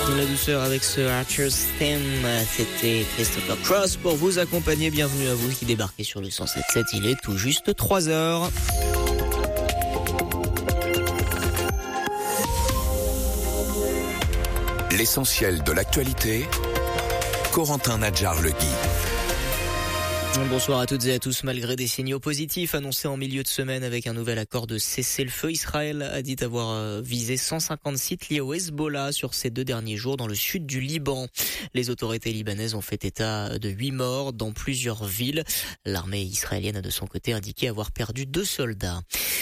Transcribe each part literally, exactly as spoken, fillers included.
La douceur avec ce Archer's Theme, c'était Christopher Cross pour vous accompagner. Bienvenue à vous qui débarquez sur le cent sept sept, il est tout juste trois heures. L'essentiel de l'actualité, Corentin Nadjar-Legui. Bonsoir à toutes et à tous. Malgré des signaux positifs annoncés en milieu de semaine avec un nouvel accord de cessez-le-feu, Israël a dit avoir visé cent cinquante sites liés au Hezbollah sur ces deux derniers jours dans le sud du Liban. Les autorités libanaises ont fait état de huit morts dans plusieurs villes. L'armée israélienne a de son côté indiqué avoir perdu deux soldats.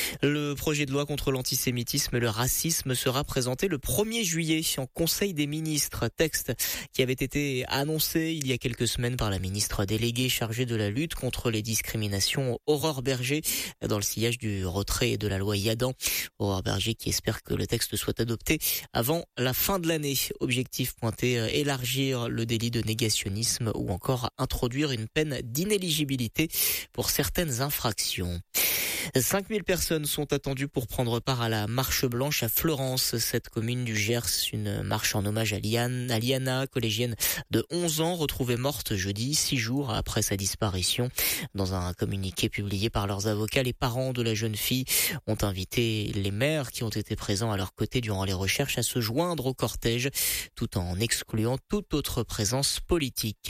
Le projet de loi contre l'antisémitisme et le racisme sera présenté le premier juillet en Conseil des ministres. Texte qui avait été annoncé il y a quelques semaines par la ministre déléguée chargée de la lutte contre les discriminations, Aurore Berger, dans le sillage du retrait de la loi Yadan. Aurore Berger qui espère que le texte soit adopté avant la fin de l'année. Objectif pointé, élargir le délit de négationnisme ou encore introduire une peine d'inéligibilité pour certaines infractions. cinq mille personnes sont attendues pour prendre part à la marche blanche à Florence, cette commune du Gers. Une marche en hommage à Liane, à Liana, collégienne de onze ans, retrouvée morte jeudi, six jours après sa disparition. Dans un communiqué publié par leurs avocats, les parents de la jeune fille ont invité les maires qui ont été présents à leur côté durant les recherches à se joindre au cortège, tout en excluant toute autre présence politique.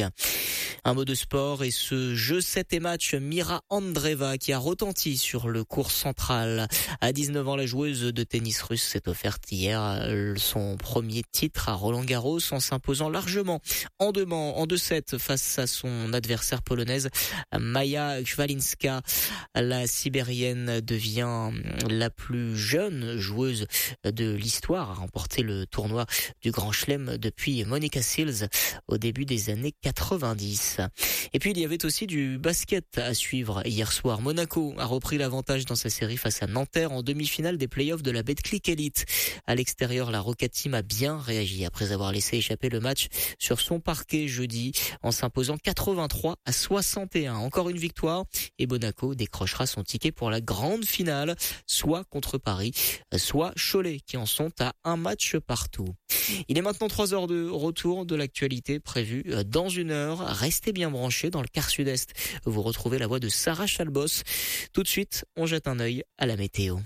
Un mot de sport et ce jeu sept et match Mira Andreeva qui a retenti sur le court central. À dix-neuf ans, la joueuse de tennis russe s'est offerte hier son premier titre à Roland-Garros en s'imposant largement en deux en deux sets face à son adversaire polonaise Maja Chwalinska. La Sibérienne devient la plus jeune joueuse de l'histoire à remporter le tournoi du Grand Chelem depuis Monica Seles au début des années quatre-vingt-dix. Et puis il y avait aussi du basket à suivre hier soir. Monaco a repris l'avantage dans sa série face à Nanterre en demi-finale des playoffs de la Betclic Elite. À l'extérieur, la Rocket Team a bien réagi après avoir laissé échapper le match sur son parquet jeudi en s'imposant quatre-vingt-trois à soixante et un. Encore une victoire et Monaco décrochera son ticket pour la grande finale, soit contre Paris, soit Cholet qui en sont à un match partout. Il est maintenant trois heures de retour de l'actualité prévue dans une heure. Restez bien branchés dans le quart sud-est. Vous retrouvez la voix de Sarah Chalbos. Tout de suite, on jette un œil à la météo.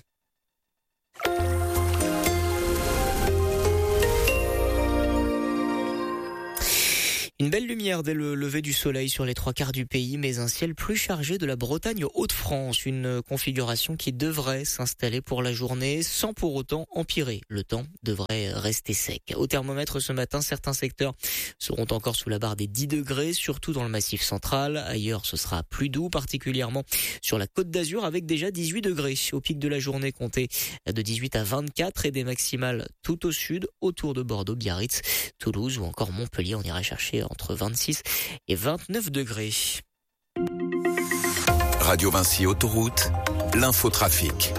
Une belle lumière dès le lever du soleil sur les trois quarts du pays, mais un ciel plus chargé de la Bretagne aux Hauts-de-France. Une configuration qui devrait s'installer pour la journée sans pour autant empirer. Le temps devrait rester sec. Au thermomètre ce matin, certains secteurs seront encore sous la barre des dix degrés, surtout dans le massif central. Ailleurs, ce sera plus doux, particulièrement sur la Côte d'Azur avec déjà dix-huit degrés. Au pic de la journée, comptez de dix-huit à vingt-quatre et des maximales tout au sud, autour de Bordeaux, Biarritz, Toulouse ou encore Montpellier. On ira chercher entre vingt-six et vingt-neuf degrés. Radio Vinci Autoroute, l'infotrafic.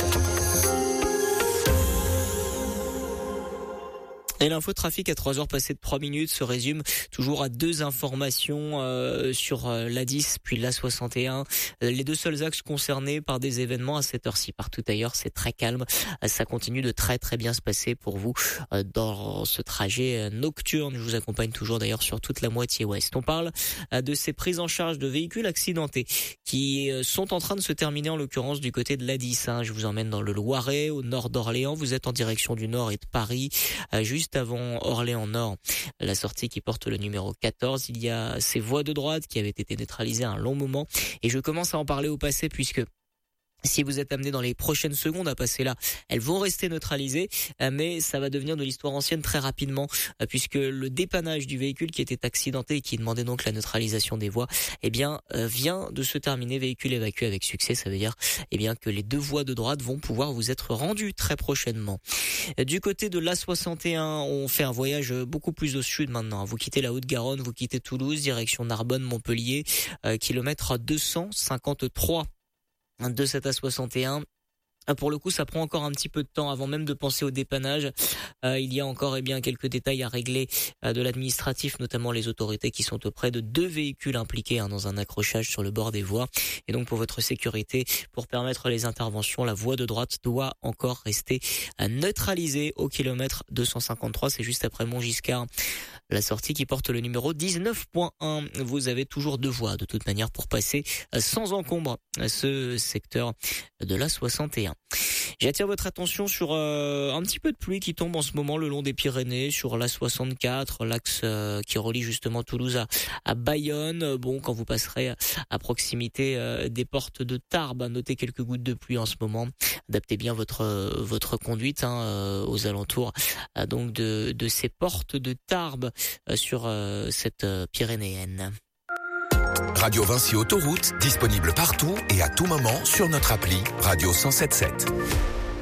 Et l'infotrafic à trois heures passées de trois minutes se résume toujours à deux informations euh, sur euh, l'A dix puis l'A soixante et un. Les deux seuls axes concernés par des événements à cette heure-ci. Partout ailleurs, c'est très calme. Ça continue de très très bien se passer pour vous euh, dans ce trajet nocturne. Je vous accompagne toujours d'ailleurs sur toute la moitié ouest. On parle euh, de ces prises en charge de véhicules accidentés qui euh, sont en train de se terminer en l'occurrence du côté de l'A dix. Hein. Je vous emmène dans le Loiret, au nord d'Orléans. Vous êtes en direction du nord et de Paris, euh, juste avant Orléans-Nord, la sortie qui porte le numéro quatorze. Il y a ces voies de droite qui avaient été neutralisées à un long moment et je commence à en parler au passé puisque si vous êtes amené dans les prochaines secondes à passer là, elles vont rester neutralisées, mais ça va devenir de l'histoire ancienne très rapidement, puisque le dépannage du véhicule qui était accidenté et qui demandait donc la neutralisation des voies, eh bien, vient de se terminer, véhicule évacué avec succès. Ça veut dire, eh bien, que les deux voies de droite vont pouvoir vous être rendues très prochainement. Du côté de l'A soixante et un, on fait un voyage beaucoup plus au sud maintenant. Vous quittez la Haute-Garonne, vous quittez Toulouse, direction Narbonne, Montpellier, euh, kilomètre deux cent cinquante-trois. De cette A soixante et un Pour le coup, ça prend encore un petit peu de temps avant même de penser au dépannage. Euh, il y a encore eh bien quelques détails à régler euh, de l'administratif, notamment les autorités qui sont auprès de deux véhicules impliqués hein, dans un accrochage sur le bord des voies. Et donc pour votre sécurité, pour permettre les interventions, la voie de droite doit encore rester neutralisée au kilomètre deux cent cinquante-trois. C'est juste après Montgiscard, la sortie qui porte le numéro dix-neuf point un. Vous avez toujours deux voies de toute manière pour passer sans encombre ce secteur de la soixante et un. J'attire votre attention sur euh, un petit peu de pluie qui tombe en ce moment le long des Pyrénées, sur l'A soixante-quatre, l'axe euh, qui relie justement Toulouse à, à Bayonne. Bon, quand vous passerez à proximité euh, des portes de Tarbes, notez quelques gouttes de pluie en ce moment. Adaptez bien votre euh, votre conduite hein, euh, aux alentours euh, donc de de ces portes de Tarbes euh, sur euh, cette euh, pyrénéenne. Radio Vinci Autoroute, disponible partout et à tout moment sur notre appli Radio cent sept sept.